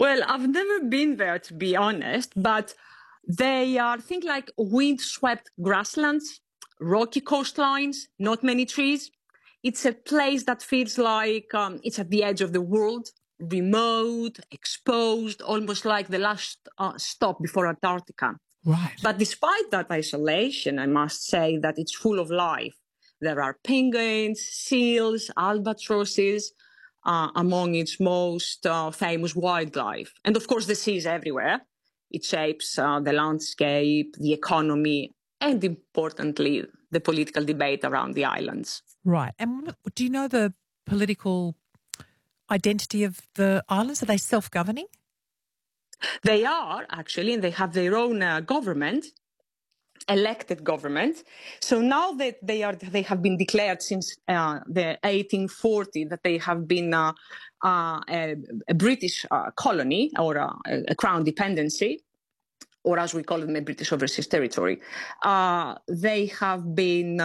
Well, I've never been there, to be honest, but they are things like wind-swept grasslands, rocky coastlines, not many trees. It's a place that feels like it's at the edge of the world, remote, exposed, almost like the last stop before Antarctica. Right. But despite that isolation, I must say that it's full of life. There are penguins, seals, albatrosses, among its most famous wildlife. And of course, the sea is everywhere. It shapes the landscape, the economy, and importantly, the political debate around the islands. Right. And do you know the political identity of the islands? Are they self-governing? They are actually, and they have their own government, elected government. So now that they have been declared since the 1840 that they have been a British colony or a crown dependency, or as we call it, a British overseas territory. They have been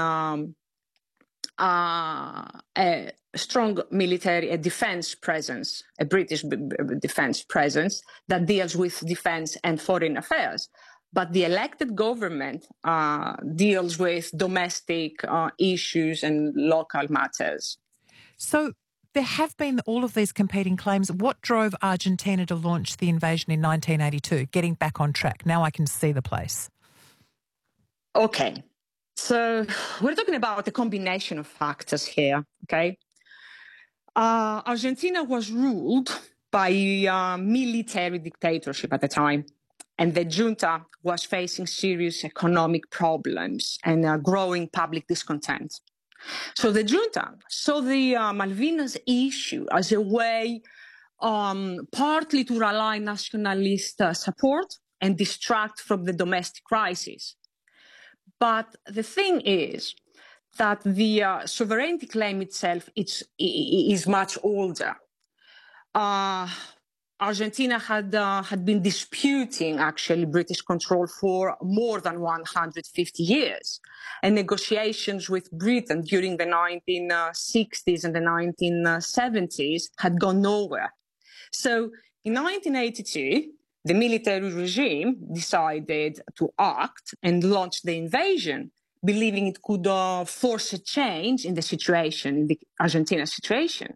a strong military, a defense presence, a British defense presence that deals with defense and foreign affairs. But the elected government deals with domestic issues and local matters. So there have been all of these competing claims. What drove Argentina to launch the invasion in 1982, getting back on track? Now I can see the place. Okay. So we're talking about a combination of factors here, okay? Argentina was ruled by military dictatorship at the time, and the junta was facing serious economic problems and growing public discontent. So the junta saw the Malvinas issue as a way partly to rally nationalist support and distract from the domestic crisis. But the thing is that the sovereignty claim itself is much older. Argentina had been disputing actually British control for more than 150 years, and negotiations with Britain during the 1960s and the 1970s had gone nowhere. So in 1982, the military regime decided to act and launch the invasion, believing it could force a change in the situation, in the Argentina situation.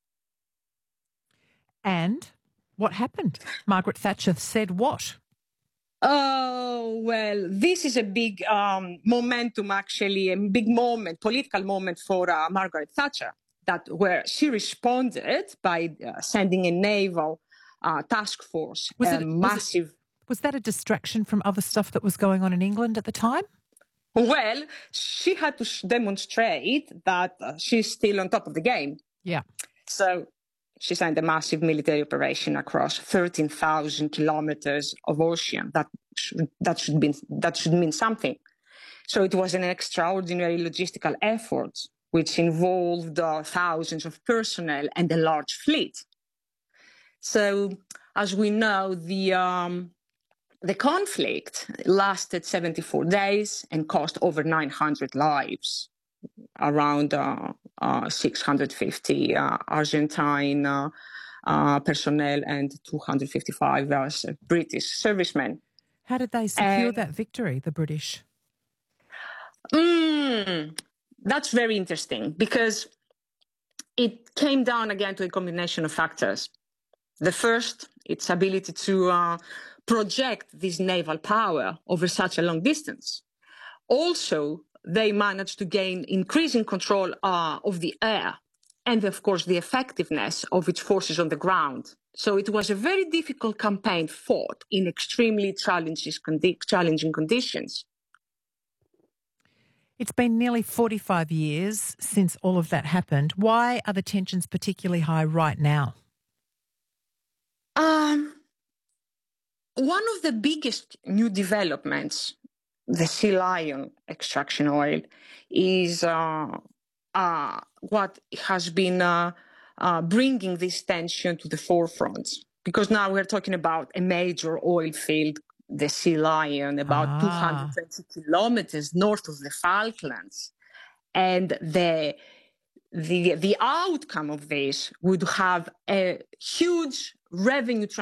And what happened? Margaret Thatcher said what? Oh, well, this is a big momentum, actually, a big moment, political moment for Margaret Thatcher, where she responded by sending a naval task force, was that a distraction from other stuff that was going on in England at the time? Well, she had to demonstrate that she's still on top of the game. Yeah. So she sent a massive military operation across 13,000 kilometers of ocean. That should mean something. So it was an extraordinary logistical effort, which involved thousands of personnel and a large fleet. So, as we know, the conflict lasted 74 days and cost over 900 lives, around 650 Argentine personnel and 255 British servicemen. How did they secure that victory, the British? That's very interesting because it came down again to a combination of factors. The first, its ability to project this naval power over such a long distance. Also, they managed to gain increasing control of the air and, of course, the effectiveness of its forces on the ground. So it was a very difficult campaign fought in extremely challenging conditions. It's been nearly 45 years since all of that happened. Why are the tensions particularly high right now? One of the biggest new developments, the sea lion extraction oil, is what has been bringing this tension to the forefront. Because now we're talking about a major oil field, the Sea Lion, about 220 kilometers north of the Falklands. And the outcome of this would have a huge revenue